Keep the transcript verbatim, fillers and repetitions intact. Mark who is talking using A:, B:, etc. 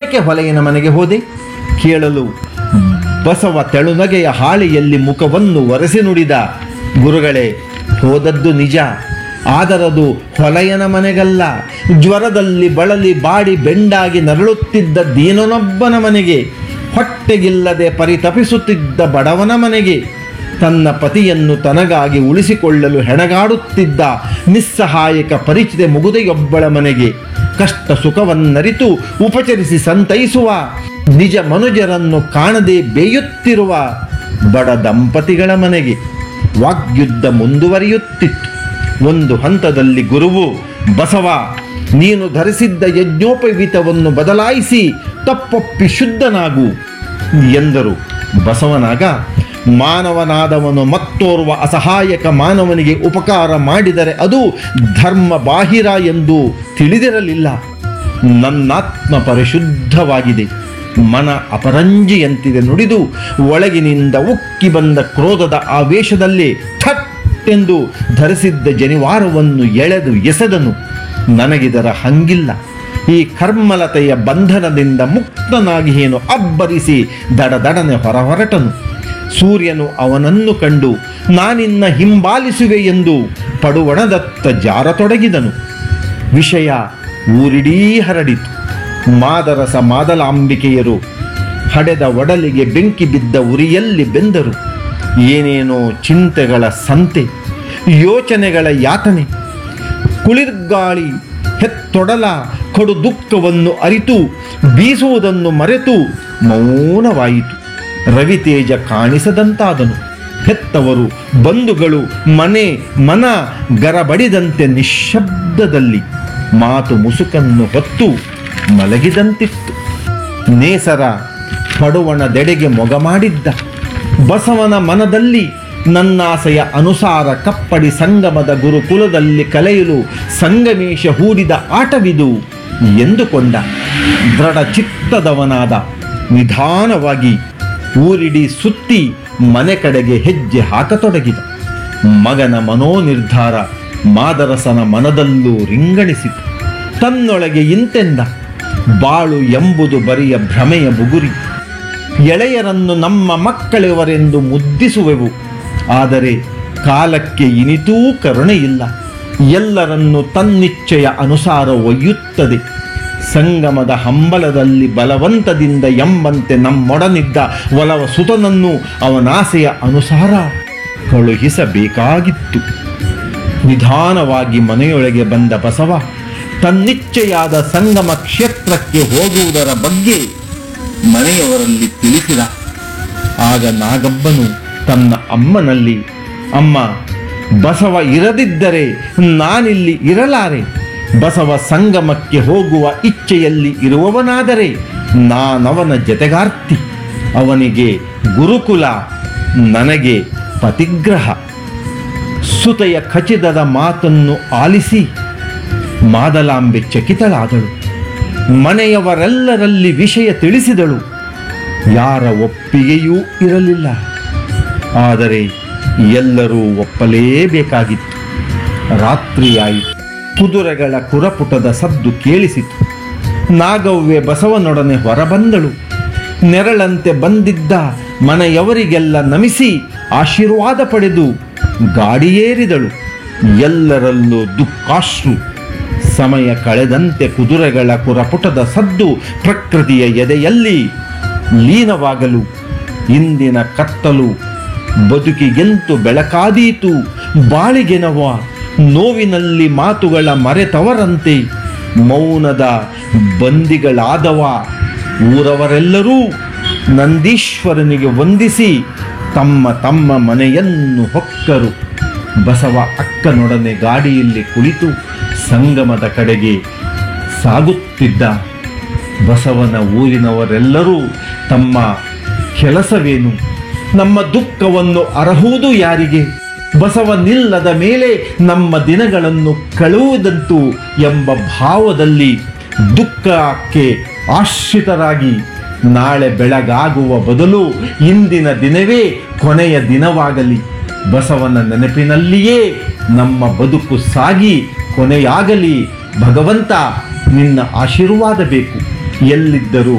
A: ಏಕೆ ಹೊಲೆಯನ ಮನೆಗೆ ಹೋದೆ ಕೇಳಲು ಬಸವ ತೆಳುನಗೆಯ ಹಾಳೆಯಲ್ಲಿ ಮುಖವನ್ನು ಒರೆಸಿ ನುಡಿದ, ಗುರುಗಳೇ, ಹೋದದ್ದು ನಿಜ, ಆದರದು ಹೊಲೆಯನ ಮನೆಗಲ್ಲ, ಜ್ವರದಲ್ಲಿ ಬಳಲಿ ಬಾಡಿ ಬೆಂಡಾಗಿ ನರಳುತ್ತಿದ್ದ ದೀನನೊಬ್ಬನ ಮನೆಗೆ, ಹೊಟ್ಟೆಗಿಲ್ಲದೆ ಪರಿತಪಿಸುತ್ತಿದ್ದ ಬಡವನ ಮನೆಗೆ, ತನ್ನ ಪತಿಯನ್ನು ತನಗಾಗಿ ಉಳಿಸಿಕೊಳ್ಳಲು ಹೆಣಗಾಡುತ್ತಿದ್ದ ನಿಸ್ಸಹಾಯಕ ಪರಿಚಿತ ಮುಗುದೆಯೊಬ್ಬಳ ಮನೆಗೆ, ಕಷ್ಟ ಸುಖವನ್ನರಿತು ಉಪಚರಿಸಿ ಸಂತೈಸುವ ನಿಜ ಮನುಜರನ್ನು ಕಾಣದೆ ಬೇಯುತ್ತಿರುವ ಬಡ ದಂಪತಿಗಳ ಮನೆಗೆ. ವಾಗ್ಯುದ್ಧ ಮುಂದುವರಿಯುತ್ತಿತ್ತು. ಒಂದು ಹಂತದಲ್ಲಿ ಗುರುವು, ಬಸವ, ನೀನು ಧರಿಸಿದ್ದ ಯಜ್ಞೋಪವೀತವನ್ನು ಬದಲಾಯಿಸಿ ತಪ್ಪೊಪ್ಪಿ ಶುದ್ಧನಾಗು ಎಂದರು. ಬಸವನಾಗ, ಮಾನವನಾದವನು ಮತ್ತೋರ್ವ ಅಸಹಾಯಕ ಮಾನವನಿಗೆ ಉಪಕಾರ ಮಾಡಿದರೆ ಅದು ಧರ್ಮ ಬಾಹಿರ ಎಂದು ತಿಳಿದಿರಲಿಲ್ಲ. ನನ್ನಾತ್ಮ ಪರಿಶುದ್ಧವಾಗಿದೆ, ಮನ ಅಪರಂಜಿಯಂತಿದೆ ನುಡಿದು ಒಳಗಿನಿಂದ ಉಕ್ಕಿ ಬಂದ ಕ್ರೋಧದ ಆವೇಶದಲ್ಲಿ ಥಟ್ ಎಂದು ಧರಿಸಿದ್ದ ಜನಿವಾರವನ್ನು ಎಳೆದು ಎಸೆದನು. ನನಗಿದರ ಹಂಗಿಲ್ಲ. ಈ ಕರ್ಮಲತೆಯ ಬಂಧನದಿಂದ ಮುಕ್ತನಾಗಿ ಏನು ಅಬ್ಬರಿಸಿ ದಡದಡನೆ ಹೊರಹೊರಟನು. ಸೂರ್ಯನು ಅವನನ್ನು ಕಂಡು ನಾನಿನ್ನ ಹಿಂಬಾಲಿಸುವೆ ಎಂದು ಪಡುವಣದತ್ತ ಜಾರತೊಡಗಿದನು. ವಿಷಯ ಊರಿಡೀ ಹರಡಿತು. ಮಾದರಸ ಮಾದಲಾಂಬಿಕೆಯರು ಹಡೆದ ಒಡಲಿಗೆ ಬೆಂಕಿ ಬಿದ್ದ ಉರಿಯಲ್ಲಿ ಬೆಂದರು. ಏನೇನೋ ಚಿಂತೆಗಳ ಸಂತೆ, ಯೋಚನೆಗಳ ಯಾತನೆ. ಕುಳಿರ್ಗಾಳಿ ಹೆತ್ತೊಡಲ ಕಡು ದುಃಖವನ್ನು ಅರಿತು ಬೀಸುವುದನ್ನು ಮರೆತು ಮೌನವಾಯಿತು. ರವಿತೇಜ ಕಾಣಿಸದಂತಾದನು. ಹೆತ್ತವರು, ಬಂಧುಗಳು, ಮನೆ ಮನ ಗರಬಡಿದಂತೆ ನಿಶ್ಶಬ್ದದಲ್ಲಿ ಮಾತು ಮುಸುಕನ್ನು ಹೊತ್ತು ಮಲಗಿದಂತಿತ್ತು. ನೇಸರ ಪಡುವಣದೆಡೆಗೆ ಮೊಗ ಮಾಡಿದ್ದ. ಬಸವನ ಮನದಲ್ಲಿ ನನ್ನಾಸೆಯ ಅನುಸಾರ ಕಪ್ಪಡಿ ಸಂಗಮದ ಗುರುಕುಲದಲ್ಲಿ ಕಲೆಯಲು ಸಂಗಮೇಶ ಹೂಡಿದ ಆಟವಿದು ಎಂದುಕೊಂಡ. ದೃಢ ಚಿತ್ತದವನಾದ. ನಿಧಾನವಾಗಿ ಊರಿಡಿ ಸುತ್ತಿ ಮನೆ ಕಡೆಗೆ ಹೆಜ್ಜೆ ಹಾಕತೊಡಗಿದ. ಮಗನ ಮನೋನಿರ್ಧಾರ ಮಾದರಸನ ಮನದಲ್ಲೂ ರಿಂಗಣಿಸಿತು. ತನ್ನೊಳಗೆ ಇಂತೆಂದ, ಬಾಳು ಎಂಬುದು ಬರಿಯ ಭ್ರಮೆಯ ಬುಗುರಿ. ಎಳೆಯರನ್ನು ನಮ್ಮ ಮಕ್ಕಳೆವರೆಂದು ಮುದ್ದಿಸುವೆವು, ಆದರೆ ಕಾಲಕ್ಕೆ ಇನಿತೂ ಕರುಣೆಯಿಲ್ಲ. ಎಲ್ಲರನ್ನು ತನ್ನಿಚ್ಛೆಯ ಅನುಸಾರ ಒಯ್ಯುತ್ತದೆ. ಸಂಗಮದ ಹಂಬಲದಲ್ಲಿ ಬಲವಂತದಿಂದ ಎಂಬಂತೆ ನಮ್ಮೊಡನಿದ್ದ ಒಲವ ಸುತನನ್ನು ಅವನಾಸೆಯ ಅನುಸಾರ ಕಳುಹಿಸಬೇಕಾಗಿತ್ತು. ನಿಧಾನವಾಗಿ ಮನೆಯೊಳಗೆ ಬಂದ ಬಸವ ತನ್ನಿಚ್ಛೆಯಾದ ಸಂಗಮ ಕ್ಷೇತ್ರಕ್ಕೆ ಹೋಗುವುದರ ಬಗ್ಗೆ ಮನೆಯವರಲ್ಲಿ ತಿಳಿಸಿದ. ಆಗ ನಾಗಬ್ಬನು ತನ್ನ ಅಮ್ಮನಲ್ಲಿ, ಅಮ್ಮ, ಬಸವ ಇರದಿದ್ದರೆ ನಾನಿಲ್ಲಿ ಇರಲಾರೆ. ಬಸವ ಸಂಗಮಕ್ಕೆ ಹೋಗುವ ಇಚ್ಛೆಯಲ್ಲಿ ಇರುವವನಾದರೆ ನಾನವನ ಜತೆಗಾರ್ತಿ. ಅವನಿಗೆ ಗುರುಕುಲ, ನನಗೆ ಪತಿಗ್ರಹ. ಸುತೆಯ ಖಚಿತದ ಮಾತನ್ನು ಆಲಿಸಿ ಮಾದಲಾಂಬೆ ಚಕಿತಳಾದಳು. ಮನೆಯವರೆಲ್ಲರಲ್ಲಿ ವಿಷಯ ತಿಳಿಸಿದಳು. ಯಾರ ಒಪ್ಪಿಗೆಯೂ ಇರಲಿಲ್ಲ. ಆದರೆ ಎಲ್ಲರೂ ಒಪ್ಪಲೇಬೇಕಾಗಿತ್ತು. ರಾತ್ರಿಯಾಯಿತು. ಕುದುರೆಗಳ ಕುರಪುಟದ ಸದ್ದು ಕೇಳಿಸಿತು. ನಾಗವ್ವೆ ಬಸವನೊಡನೆ ಹೊರಬಂದಳು. ನೆರಳಂತೆ ಬಂದಿದ್ದ ಮನೆಯವರಿಗೆಲ್ಲ ನಮಿಸಿ ಆಶೀರ್ವಾದ ಪಡೆದು ಗಾಡಿಯೇರಿದಳು. ಎಲ್ಲರಲ್ಲೂ ದುಃಖಾಶ್ರು. ಸಮಯ ಕಳೆದಂತೆ ಕುದುರೆಗಳ ಕುರಪುಟದ ಸದ್ದು ಪ್ರಕೃತಿಯ ಎದೆಯಲ್ಲಿ ಲೀನವಾಗಲು ಇಂದಿನ ಕತ್ತಲು ಬದುಕಿಗೆಂತು ಬೆಳಕಾದೀತು. ಬಾಳಿಗೆನವ ನೋವಿನಲ್ಲಿ ಮಾತುಗಳ ಮರೆತವರಂತೆ ಮೌನದ ಬಂದಿಗಳಾದವ. ಊರವರೆಲ್ಲರೂ ನಂದೀಶ್ವರನಿಗೆ ವಂದಿಸಿ ತಮ್ಮ ತಮ್ಮ ಮನೆಯನ್ನು ಹೊಕ್ಕರು. ಬಸವ ಅಕ್ಕನೊಡನೆ ಗಾಡಿಯಲ್ಲಿ ಕುಳಿತು ಸಂಗಮದ ಕಡೆಗೆ ಸಾಗುತ್ತಿದ್ದ. ಬಸವನ ಊರಿನವರೆಲ್ಲರೂ ತಮ್ಮ ಕೆಲಸವೇನು, ನಮ್ಮ ದುಃಖವನ್ನು ಅರಹುವುದು ಯಾರಿಗೆ, ಬಸವನಿಲ್ಲದ ಮೇಲೆ ನಮ್ಮ ದಿನಗಳನ್ನು ಕಳುವುದಂತೂ ಎಂಬ ಭಾವದಲ್ಲಿ ದುಃಖಕ್ಕೆ ಆಶ್ರಿತರಾಗಿ ನಾಳೆ ಬೆಳಗಾಗುವ ಬದಲು ಇಂದಿನ ದಿನವೇ ಕೊನೆಯ ದಿನವಾಗಲಿ, ಬಸವನ ನೆನಪಿನಲ್ಲಿಯೇ ನಮ್ಮ ಬದುಕು ಸಾಗಿ ಕೊನೆಯಾಗಲಿ. ಭಗವಂತ, ನಿನ್ನ ಆಶೀರ್ವಾದ ಬೇಕು. ಎಲ್ಲಿದ್ದರೂ